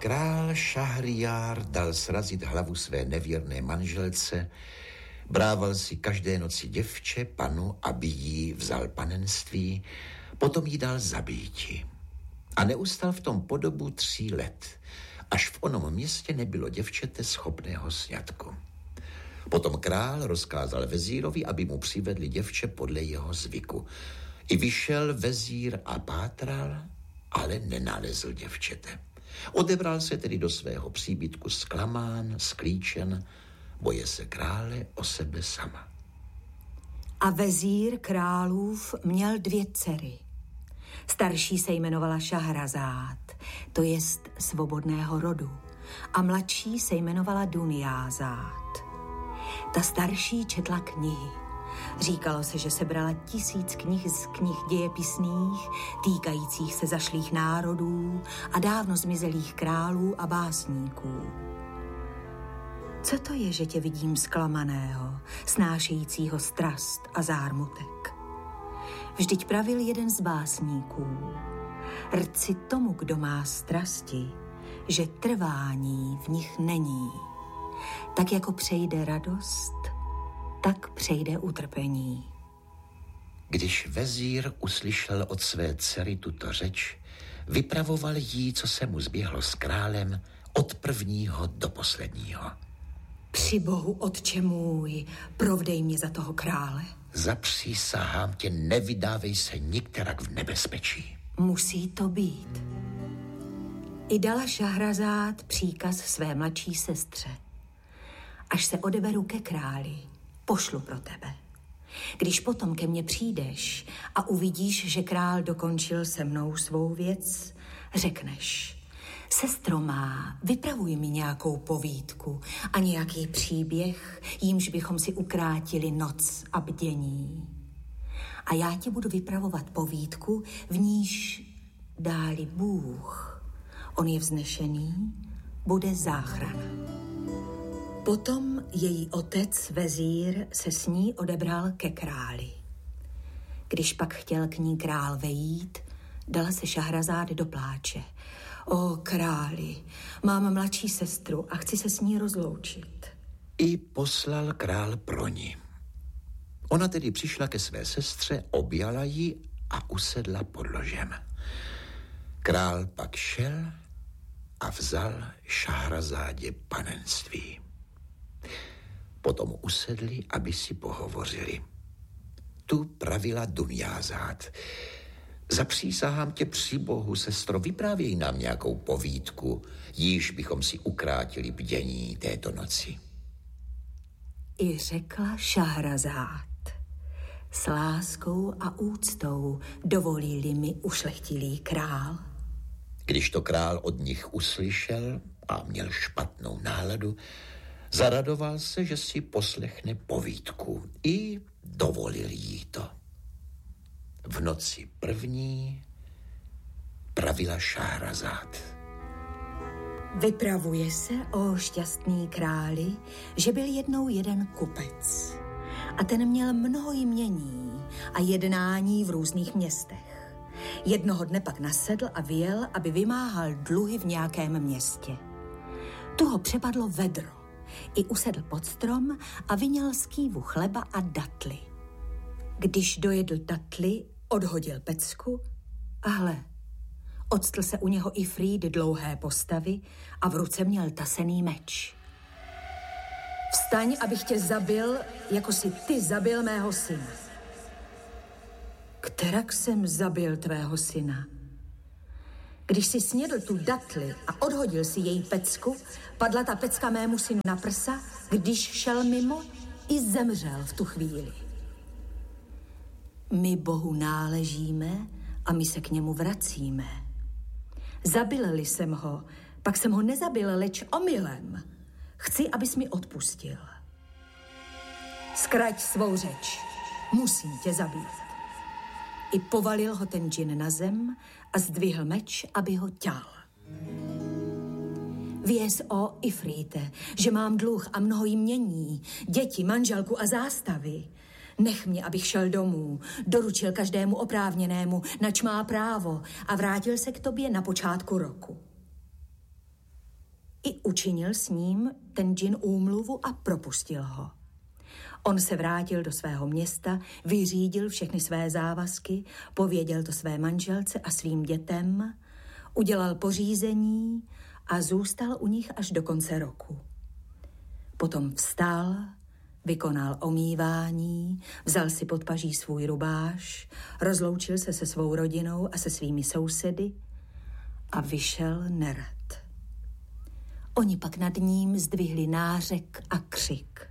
král Šahriár dal srazit hlavu své nevěrné manželce, brával si každé noci děvče, panu, aby jí vzal panenství, potom jí dal zabíti. A neustal v tom po dobu 3 let, až v onom městě nebylo děvčete schopného sňatku. Potom král rozkázal vezírovi, aby mu přivedli děvče podle jeho zvyku. I vyšel vezír a pátral, ale nenalezl děvčete. Odebral se tedy do svého příbytku zklamán, sklíčen, boje se krále o sebe sama. A vezír králův měl 2 dcery. Starší se jmenovala Šahrazát, to jest svobodného rodu, a mladší se jmenovala Dunjázát. Ta starší četla knihy. Říkalo se, že sebrala 1000 knih z knih dějepisných, týkajících se zašlých národů a dávno zmizelých králů a básníků. Co to je, že tě vidím zklamaného, snášejícího strast a zármutek? Vždyť pravil jeden z básníků: rci tomu, kdo má strasti, že trvání v nich není. Tak jako přejde radost, tak přejde utrpení. Když vezír uslyšel od své dcery tuto řeč, vypravoval jí, co se mu zběhlo s králem, od prvního do posledního. Při Bohu, otče můj, provdej mě za toho krále. Zapřísahám tě, nevydávej se nikterak v nebezpečí. Musí to být. I dala Šahrazát příkaz své mladší sestře: až se odeberu ke králi, pošlu pro tebe. Když potom ke mně přijdeš a uvidíš, že král dokončil se mnou svou věc, řekneš: sestro má, vypravuj mi nějakou povídku a nějaký příběh, jímž bychom si ukrátili noc a bdění. A já ti budu vypravovat povídku, v níž dá-li Bůh, on je vznešený, bude záchrana. Potom její otec, vezír, se s ní odebral ke králi. Když pak chtěl k ní král vejít, dala se Šahrazát do pláče. O králi, mám mladší sestru a chci se s ní rozloučit. I poslal král pro ní. Ona tedy přišla ke své sestře, objala ji a usedla pod ložem. Král pak šel a vzal Šahrazádě panenství. Potom usedli, aby si pohovořili. Tu pravila Dunjázát: zapřísahám tě při Bohu, sestro, vyprávěj nám nějakou povídku, jíž bychom si ukrátili bdění této noci. I řekla Šahrazát: s láskou a úctou dovolili mi ušlechtilý král. Když to král od nich uslyšel a měl špatnou náladu, zaradoval se, že si poslechne povídku, i dovolil jí to. V noci první pravila Šahrazát: vypravuje se, o šťastný králi, že byl jednou jeden kupec a ten měl mnoho jmění a jednání v různých městech. Jednoho dne pak nasedl a vyjel, aby vymáhal dluhy v nějakém městě. Tu ho přepadlo vedro. I usedl pod strom a vyněl z kývu chleba a datly. Když dojedl datly, odhodil pecku a hle, odstl se u něho Ifrít dlouhé postavy a v ruce měl tasený meč. Vstaň, abych tě zabil, jako si ty zabil mého syna. Kterak jsem zabil tvého syna? Když si snědl tu datli a odhodil si její pecku, padla ta pecka mému synu na prsa, když šel mimo, i zemřel v tu chvíli. My Bohu náležíme a my se k němu vracíme. Zabil-li jsem ho, pak jsem ho nezabil, leč omylem. Chci, abys mi odpustil. Zkrať svou řeč, musím tě zabít. I povalil ho ten džin na zem a zdvihl meč, aby ho ťal. Věz, o Ifríte, že mám dluh a mnoho jmění, děti, manželku a zástavy. Nech mě, abych šel domů, doručil každému oprávněnému, nač má právo, a vrátil se k tobě na počátku roku. I učinil s ním ten džin úmluvu a propustil ho. On se vrátil do svého města, vyřídil všechny své závazky, pověděl to své manželce a svým dětem, udělal pořízení a zůstal u nich až do konce roku. Potom vstal, vykonal omývání, vzal si pod paží svůj rubáš, rozloučil se se svou rodinou a se svými sousedy a vyšel nerad. Oni pak nad ním zdvihli nářek a křik.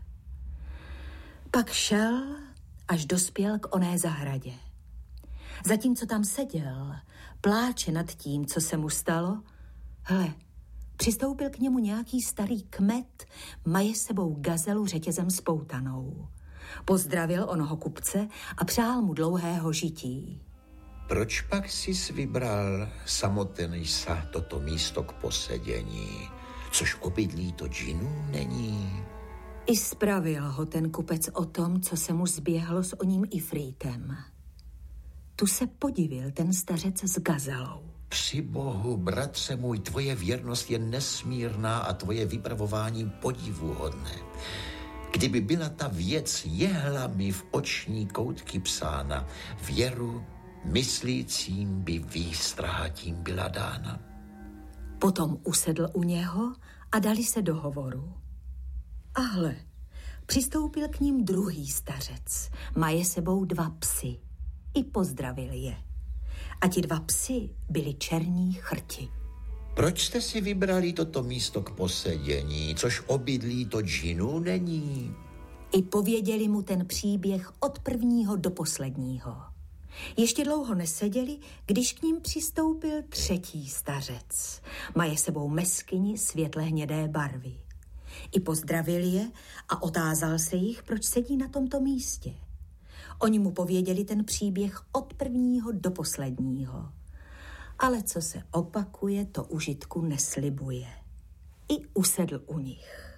Pak šel, až dospěl k oné zahradě. Zatímco tam seděl, pláče nad tím, co se mu stalo, přistoupil k němu nějaký starý kmet, maje sebou gazelu řetězem spoutanou. Pozdravil onoho kupce a přál mu dlouhého žití. Proč pak jsi vybral samotný sa toto místo k posedění, což obydlí to džinů není? I spravil ho ten kupec o tom, co se mu zběhlo s oním Ifrítem. Tu se podivil ten stařec s gazelou. Při bohu, bratře můj, tvoje věrnost je nesmírná a tvoje vypravování podivuhodné. Kdyby byla ta věc jehlami v oční koutky psána, věru myslícím by výstraha tím byla dána. Potom usedl u něho a dali se do hovoru. A hle, přistoupil k ním druhý stařec, maje sebou 2 psy. I pozdravil je. A ti 2 psy byli černí chrti. Proč jste si vybrali toto místo k posedění, což obydlí to džinů není? I pověděli mu ten příběh od prvního do posledního. Ještě dlouho neseděli, když k ním přistoupil 3. stařec. Maje sebou meskyni světle hnědé barvy. I pozdravil je a otázal se jich, proč sedí na tomto místě. Oni mu pověděli ten příběh od prvního do posledního. Ale co se opakuje, to užitku neslibuje. I usedl u nich.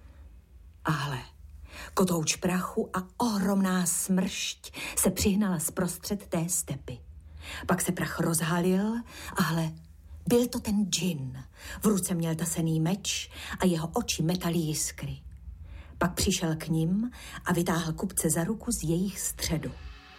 A hle, kotouč prachu a ohromná smršť se přihnala zprostřed té stepy. Pak se prach rozhalil a hle, byl to ten džin. V ruce měl tasený meč a jeho oči metaly jiskry. Pak přišel k nim a vytáhl kupce za ruku z jejich středu.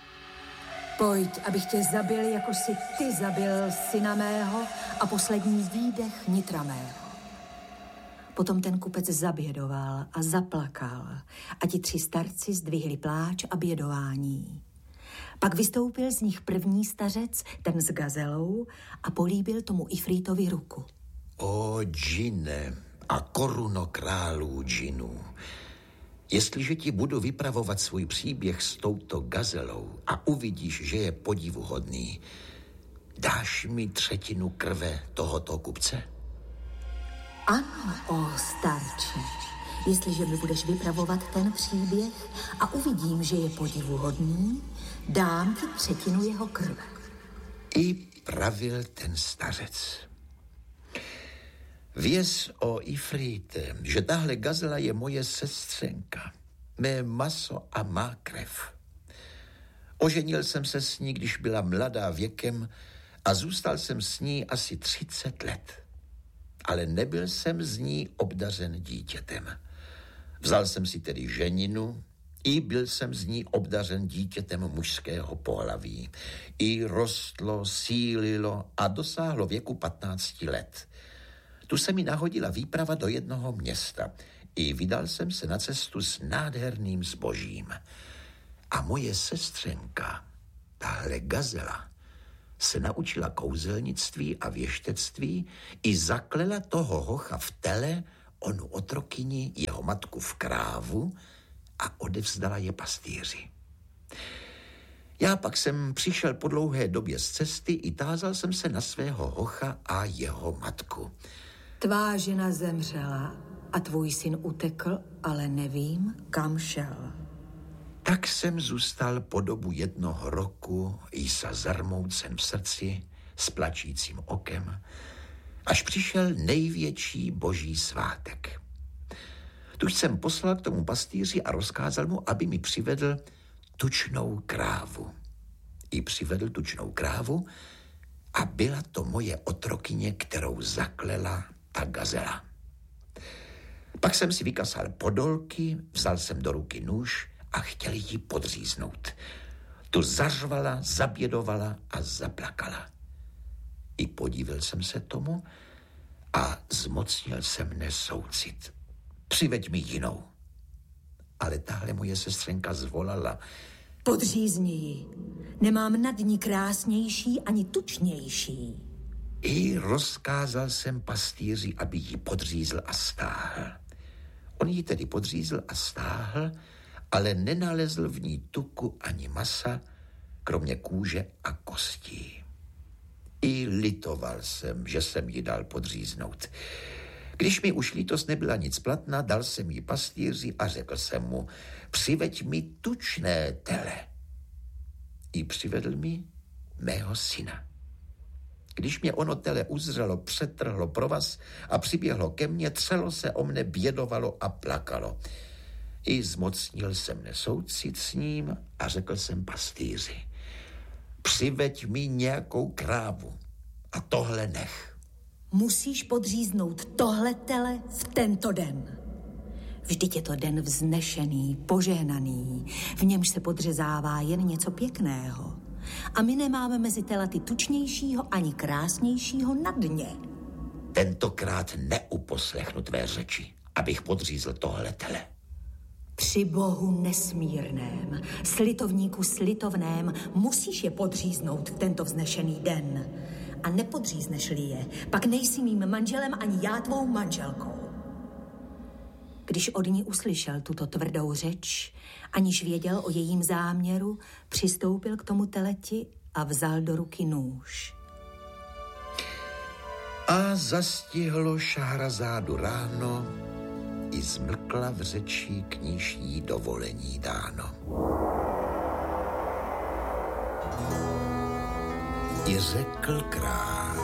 Pojď, abych tě zabil, jako si ty zabil syna mého a poslední výdech nitra mého. Potom ten kupec zabědoval a zaplakal a ti 3 starci zdvihli pláč a bědování. Pak vystoupil z nich první stařec, ten s gazelou, a políbil tomu Ifrítovi ruku. O džine a koruno králů džinů, jestliže ti budu vypravovat svůj příběh s touto gazelou a uvidíš, že je podivuhodný, dáš mi 1/3 krve tohoto kupce? Ano, o starče, jestliže mi budeš vypravovat ten příběh a uvidím, že je podivuhodný, dám ti 1/3 jeho krve. I pravil ten stařec. Věz o Ifríte, že tahle gazela je moje sestřenka, mé maso a má krev. Oženil jsem se s ní, když byla mladá věkem a zůstal jsem s ní asi 30 let. Ale nebyl jsem z ní obdařen dítětem. Vzal jsem si tedy ženinu, i byl jsem z ní obdařen dítětem mužského pohlaví. I rostlo, sílilo a dosáhlo věku 15 let. Tu se mi nahodila výprava do jednoho města. I vydal jsem se na cestu s nádherným zbožím. A moje sestřenka, tahle gazela, se naučila kouzelnictví a věštectví i zaklela toho hocha v tele, onu otrokyni, jeho matku v krávu a odevzdala je pastýři. Já pak jsem přišel po dlouhé době z cesty i tázal jsem se na svého hocha a jeho matku. Tvá žena zemřela a tvůj syn utekl, ale nevím, kam šel. Tak jsem zůstal po dobu 1 roku i sa zarmoucen v srdci, s plačícím okem, až přišel největší boží svátek. Tu jsem poslal k tomu pastýři a rozkázal mu, aby mi přivedl tučnou krávu. I přivedl tučnou krávu a byla to moje otrokyně, kterou zaklela ta gazela. Pak jsem si vykasal podolky, vzal jsem do ruky nůž a chtěl ji podříznout. Tu zařvala, zabědovala a zaplakala. I podíval jsem se tomu a zmocnil se mne soucit. Přiveď mi jinou. Ale tahle moje sestřenka zvolala. Podřízni ji. Nemám nad ní krásnější ani tučnější. I rozkázal jsem pastýři, aby ji podřízl a stáhl. On ji tedy podřízl a stáhl, ale nenalezl v ní tuku ani masa, kromě kůže a kostí. I litoval jsem, že jsem ji dal podříznout. Když mi už lítost nebyla nic platná, dal jsem ji pastýři a řekl jsem mu, přiveď mi tučné tele. I přivedl mi mého syna. Když mě ono tele uzřelo, přetrhlo provaz a přiběhlo ke mně, třelo se o mne, bědovalo a plakalo. I zmocnil jsem mne soucit s ním a řekl jsem pastýři, přiveď mi nějakou krávu a tohle nech. Musíš podříznout tohle tele v tento den. Vždyť je to den vznešený, požehnaný, v němž se podřezává jen něco pěkného. A my nemáme mezi telaty tučnějšího ani krásnějšího na dně. Tentokrát neuposlechnu tvé řeči, abych podřízl tohle tele. Při Bohu nesmírném, slitovníku slitovném, musíš je podříznout v tento vznešený den. A nepodřízneš-li je, pak nejsi mým manželem ani já tvou manželkou. Když od ní uslyšel tuto tvrdou řeč, aniž věděl o jejím záměru, přistoupil k tomu teleti a vzal do ruky nůž. A zastihlo Šahrazádu ráno, i zmlkla v řeči, k níž jí dovolení dáno. I řekl král,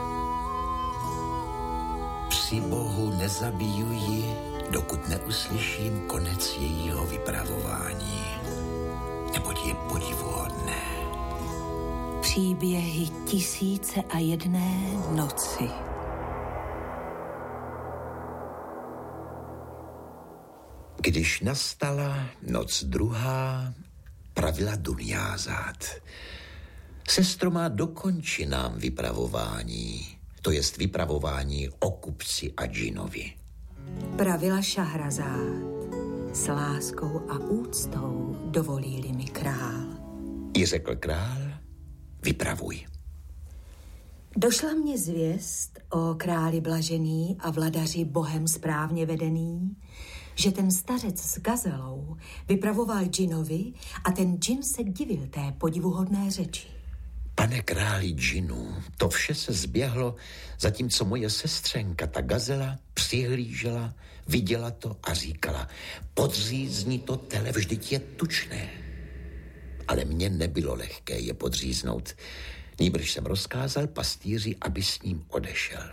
při Bohu nezabiju ji, dokud neuslyším konec jejího vypravování, neboť je podivuhodné. Příběhy 1001 noci. Když nastala noc druhá, pravila Dunjázad. Sestro má, dokonči nám vypravování, to jest vypravování o kupci a džinovi. Pravila Šahrazád, s láskou a úctou dovolí-li mi král. I řekl král, vypravuj. Došla mě zvěst o králi blažený a vladaři Bohem správně vedený, že ten stařec s gazelou vypravoval džinovi a ten džin se divil té podivuhodné řeči. Pane králi džinů, to vše se zběhlo, zatímco moje sestřenka, ta gazela, přihlížela, viděla to a říkala, podřízni to tele, vždyť je tučné. Ale mně nebylo lehké je podříznout, nýbrž jsem rozkázal pastýři, aby s ním odešel.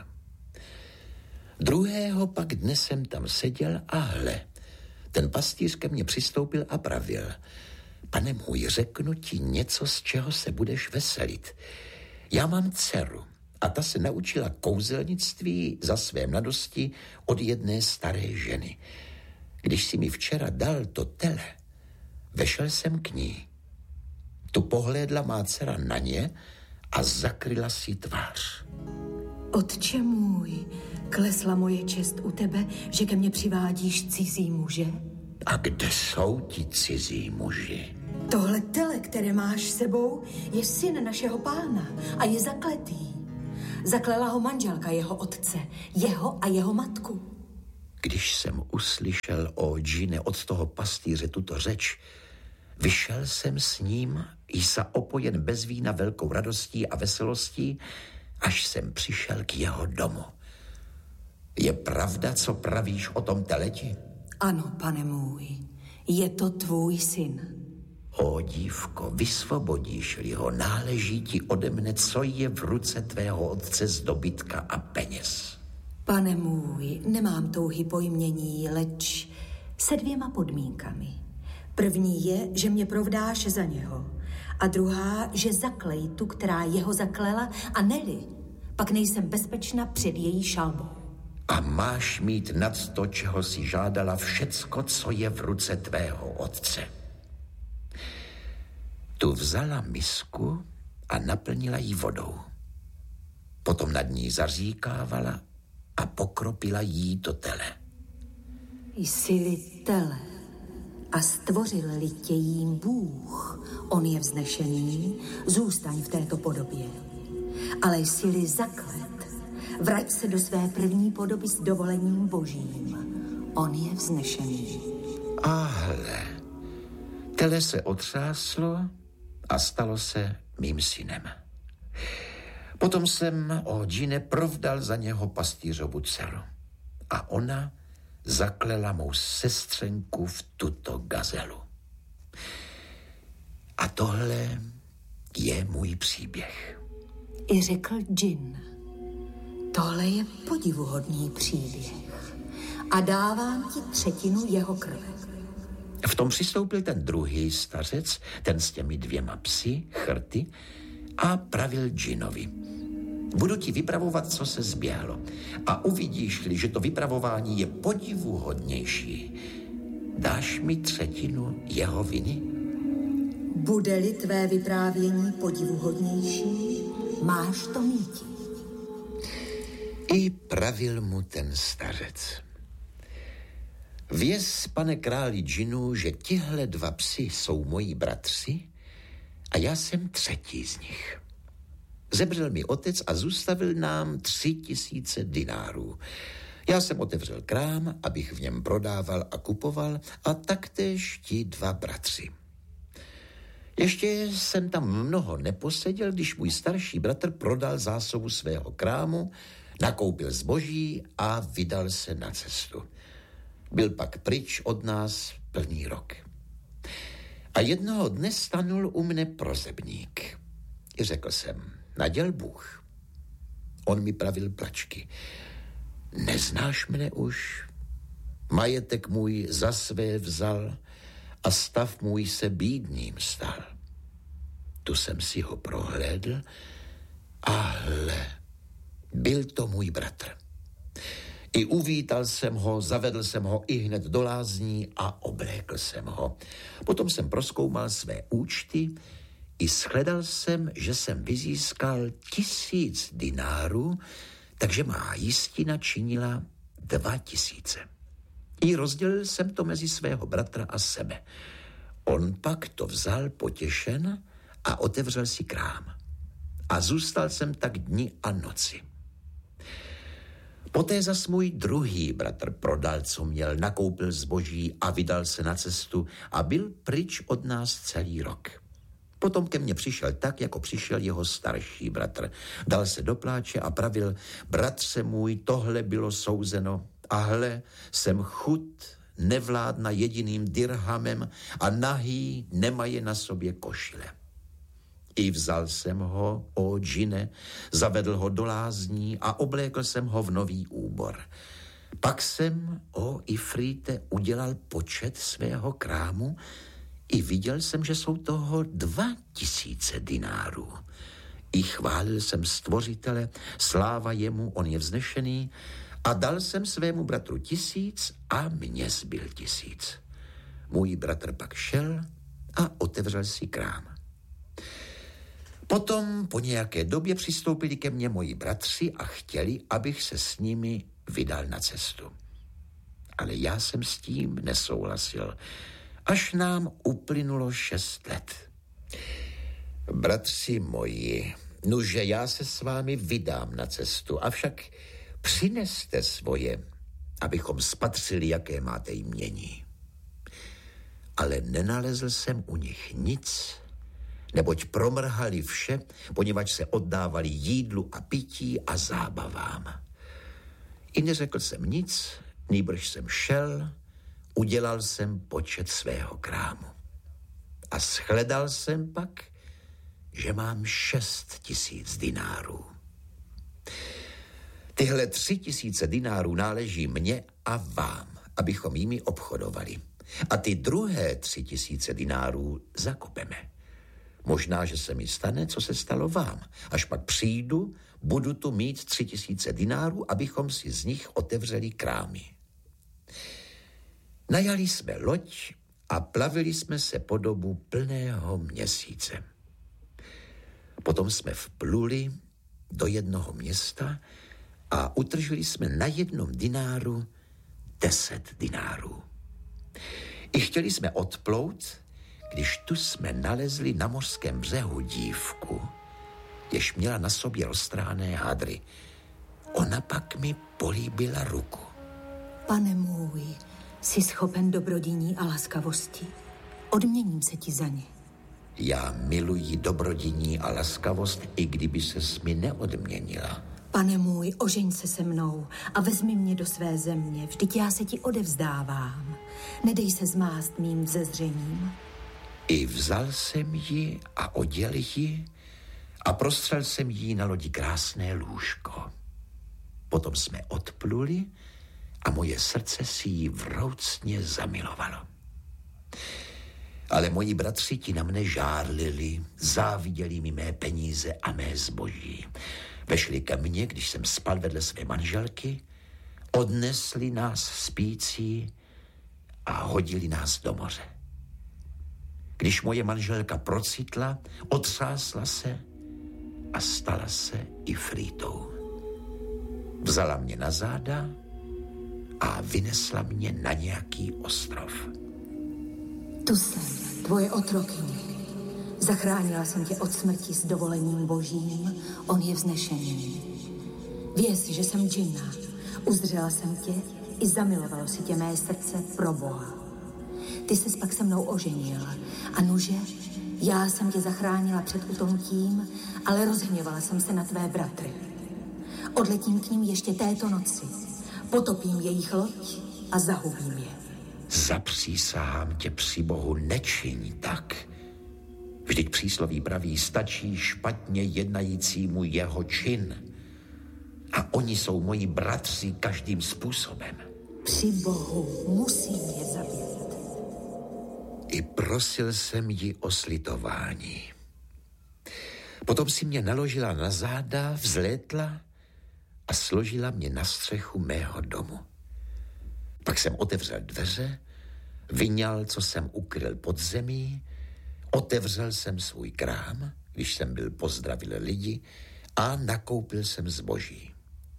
Druhého pak dne jsem tam seděl a hle, ten pastýř ke mně přistoupil a pravil, pane můj, řeknu ti něco, z čeho se budeš veselit. Já mám dceru a ta se naučila kouzelnictví za své mladosti od jedné staré ženy. Když si mi včera dal to tele, vešel jsem k ní. Tu pohlédla má dcera na ně a zakryla si tvář. Otče můj, klesla moje čest u tebe, že ke mně přivádíš cizí muže? A kde jsou ti cizí muži? Tohle tele, které máš sebou, je syn našeho pána a je zakletý. Zaklela ho manželka jeho otce, jeho a jeho matku. Když jsem uslyšel o džine od toho pastýře tuto řeč, vyšel jsem s ním, jsa opojen bez vína velkou radostí a veselostí, až jsem přišel k jeho domu. Je pravda, co pravíš o tom teleti? Ano, pane můj, je to tvůj syn. O dívko, vysvobodíš-li ho, náleží ti ode mne, co je v ruce tvého otce z dobytka a peněz. Pane můj, nemám touhy po jmění, leč se 2 podmínkami. První je, že mě provdáš za něho. A druhá, že zaklej tu, která jeho zaklela, a neli, pak nejsem bezpečna před její šalbou. a máš mít nad to, čeho si žádala, všecko, co je v ruce tvého otce. Tu vzala misku a naplnila ji vodou. Potom nad ní zaříkávala a pokropila jí do tele. Jsi-li tele a stvořil-li tě jím Bůh, on je vznešený, zůstaň v této podobě. Ale jsi-li zaklet, vrať se do své první podoby s dovolením Božím. On je vznešený. A hle, tele se otřáslo a stalo se mým synem. Potom jsem o Džine provdal za něho pastýřovu dceru. A ona zaklela mou sestřenku v tuto gazelu. A tohle je můj příběh. I řekl džin, tohle je podivuhodný příběh a dávám ti 1/3 jeho krve. V tom přistoupil ten druhý stařec, ten s těmi 2 psy, chrty, a pravil džinovi. Budu ti vypravovat, co se zběhlo. A uvidíš-li, že to vypravování je podivuhodnější, dáš mi 1/3 jeho viny? Bude-li tvé vyprávění podivuhodnější, máš to míti. I pravil mu ten stařec. Věz, pane králi džinu, že tihle 2 psi jsou moji bratři a já jsem 3. z nich. Zemřel mi otec a zůstavil nám 3000 dinárů. Já jsem otevřel krám, abych v něm prodával a kupoval, a taktéž ti 2 bratři. Ještě jsem tam mnoho neposeděl, když můj starší bratr prodal zásobu svého krámu, nakoupil zboží a vydal se na cestu. Byl pak pryč od nás plný rok. A jednoho dne stanul u mne prozebník. I řekl jsem, naděl Bůh. On mi pravil plačky. Neznáš mne už? Majetek můj za své vzal a stav můj se bídným stal. Tu jsem si ho prohlédl a hle, byl to můj bratr. I uvítal jsem ho, zavedl jsem ho i hned do lázní a oblékl jsem ho. Potom jsem prozkoumal své účty i shledal jsem, že jsem vyzískal 1000 dinárů, takže má jistina činila 2000. I rozdělil jsem to mezi svého bratra a sebe. On pak to vzal potěšen a otevřel si krám. A zůstal jsem tak dni a noci. Poté zas můj druhý bratr prodal, co měl, nakoupil zboží a vydal se na cestu a byl pryč od nás celý rok. Potom ke mně přišel tak, jako přišel jeho starší bratr. Dal se do pláče a pravil, bratře můj, tohle bylo souzeno a hle, jsem chud, nevládna jediným dirhamem a nahý nemaje na sobě košile. I vzal jsem ho, o džine, zavedl ho do lázní a oblékl jsem ho v nový úbor. Pak jsem, o Ifrite, udělal počet svého krámu i viděl jsem, že jsou toho 2000 dinárů. I chválil jsem stvořitele, sláva jemu, on je vznešený, a dal jsem svému bratru 1000 a mně zbyl 1000. Můj bratr pak šel a otevřel si krám. Potom po nějaké době přistoupili ke mně moji bratři a chtěli, abych se s nimi vydal na cestu. Ale já jsem s tím nesouhlasil, až nám uplynulo 6 let. Bratři moji, nuže já se s vámi vydám na cestu, avšak přineste svoje, abychom spatřili, jaké máte jmění. Ale nenalezl jsem u nich nic, neboť promrhali vše, poněvadž se oddávali jídlu a pití a zábavám. I neřekl jsem nic, nýbrž jsem šel, udělal jsem počet svého krámu. A shledal jsem pak, že mám 6000 dinárů. Tyhle 3000 dinárů náleží mně a vám, abychom jimi obchodovali. A ty druhé 3000 dinárů zakopeme. Možná, že se mi stane, co se stalo vám. Až pak přijdu, budu tu mít 3000 dinárů, abychom si z nich otevřeli krámy. Najali jsme loď a plavili jsme se po dobu plného měsíce. Potom jsme vpluli do jednoho města a utržili jsme na 1 dináru 10 dinárů. I chtěli jsme odplout, když tu jsme nalezli na mořském břehu dívku, jež měla na sobě roztrhané hadry. Ona pak mi políbila ruku. Pane můj, jsi schopen dobrodiní a laskavosti. Odměním se ti za ně. Já miluji dobrodiní a laskavost, i kdyby ses mi neodměnila. Pane můj, ožeň se se mnou a vezmi mě do své země, vždyť já se ti odevzdávám. Nedej se zmást mým vzezřením. I vzal jsem ji a oděl ji a prostřel jsem jí na lodi krásné lůžko. Potom jsme odpluli a moje srdce si ji vroucně zamilovalo. Ale moji bratři ti na mne žárlili, záviděli mi mé peníze a mé zboží. Vešli ke mně, když jsem spal vedle své manželky, odnesli nás spící a hodili nás do moře. Když moje manželka procitla, otřásla se a stala se Ifrítou. Vzala mě na záda a vynesla mě na nějaký ostrov. Tu jsem, tvoje otrokyně. Zachránila jsem tě od smrti s dovolením božím, on je vznešený. Věz, že jsem džinna, uzřela jsem tě i zamilovalo si tě mé srdce pro Boha. Ty ses pak se mnou oženil a nuže, já jsem tě zachránila před utonutím, ale rozhněvala jsem se na tvé bratry. Odletím k ním ještě této noci, potopím jejich loď a zahubím je. Zapřísahám tě při Bohu, nečiň tak. Vždyť přísloví praví, stačí špatně jednajícímu jeho čin. A oni jsou moji bratři každým způsobem. Při Bohu musím je zabít. I prosil jsem ji o slitování. Potom si mě naložila na záda, vzlétla a složila mě na střechu mého domu. Pak jsem otevřel dveře, vyňal, co jsem ukryl pod zemí, otevřel jsem svůj krám, když jsem byl pozdravil lidi, a nakoupil jsem zboží.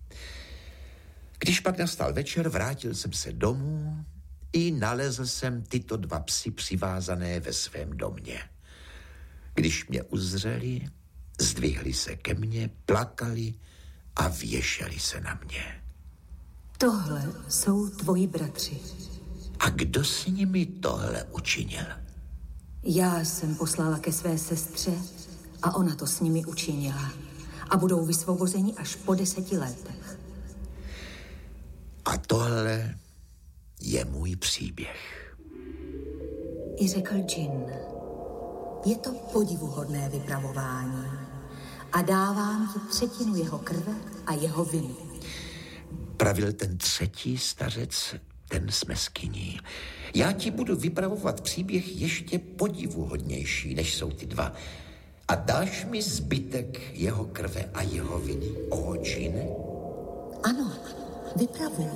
Když pak nastal večer, vrátil jsem se domů i nalezl jsem tyto 2 psy přivázané ve svém domě. Když mě uzřeli, zdvihli se ke mně, plakali a věšeli se na mě. Tohle jsou tvoji bratři. A kdo s nimi tohle učinil? Já jsem poslala ke své sestře a ona to s nimi učinila. A budou vysvobozeni až po 10 letech. A tohle je můj příběh. I řekl džin, je to podivuhodné vypravování a dávám ti 1/3 jeho krve a jeho viny. Pravil ten 3. stařec, ten s meskyní. Já ti budu vypravovat příběh ještě podivuhodnější, než jsou ty 2. A dáš mi zbytek jeho krve a jeho viny, o džine? Ano, vypravuj.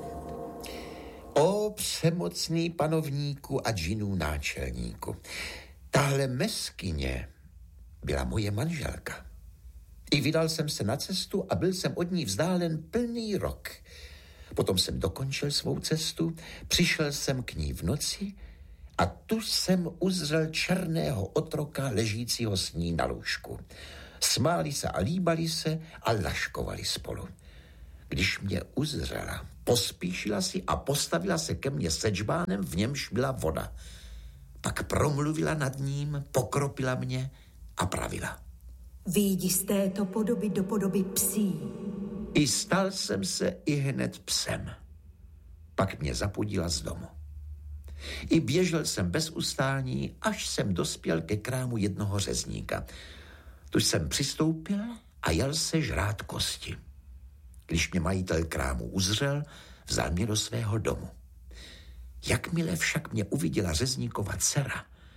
O přemocný panovníku a džinů náčelníku. Tahle meskyně byla moje manželka. I vydal jsem se na cestu a byl jsem od ní vzdálen plný rok. Potom jsem dokončil svou cestu, přišel jsem k ní v noci a tu jsem uzřel černého otroka ležícího s ní na lůžku. Smáli se a líbali se a laškovali spolu. Když mě uzřela, pospíšila si a postavila se ke mně se džbánem, v němž byla voda. Pak promluvila nad ním, pokropila mě a pravila. Vyjdi z této podoby do podoby psí. I stal jsem se i hned psem. Pak mě zapudila z domu. I běžel jsem bez ustání, až jsem dospěl ke krámu jednoho řezníka. Tu jsem přistoupil a jel se žrát kosti. Když mě majitel krámu uzřel, vzal mě do svého domu. Jakmile však mě uviděla řezníkova dcera,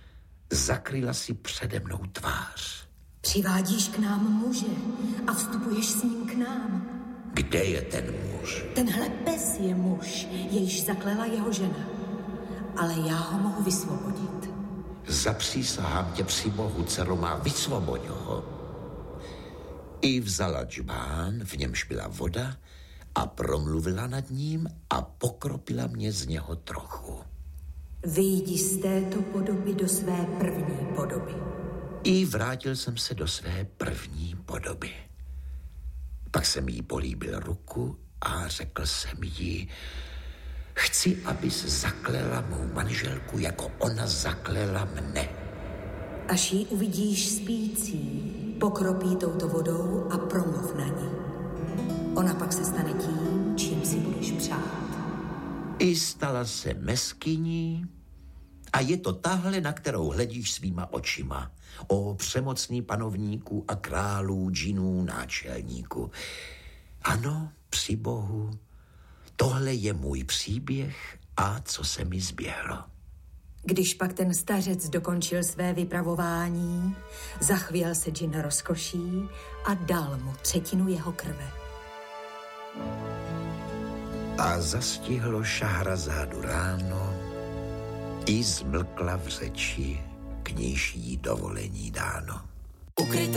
zakryla si přede mnou tvář. Přivádíš k nám muže a vstupuješ s ním k nám. Kde je ten muž? Tenhle pes je muž, jejž zaklela jeho žena. Ale já ho mohu vysvobodit. Zapřísahám tě při Bohu, dcero má, vysvoboď ho. I vzala džbán, v němž byla voda, a promluvila nad ním a pokropila mě z něho trochu. Vyjdi z této podoby do své první podoby. I vrátil jsem se do své první podoby. Pak jsem jí políbil ruku a řekl jsem jí: chci, abys zaklela mou manželku, jako ona zaklela mne. Až ji uvidíš spící, pokropí touto vodou a promluv na ní. Ona pak se stane tím, čím si budeš přát. I stala se meskyní a je to tahle, na kterou hledíš svýma očima. O přemocný panovníku a králů, džinů, náčelníku. Ano, při Bohu, tohle je můj příběh a co se mi zběhlo. Když pak ten stařec dokončil své vypravování, zachvěl se džin rozkoší a dal mu 1/3 jeho krve. A zastihlo Šahrazádu ráno, i zmlkla v řeči, k níž jí dovolení dáno. Ukrytá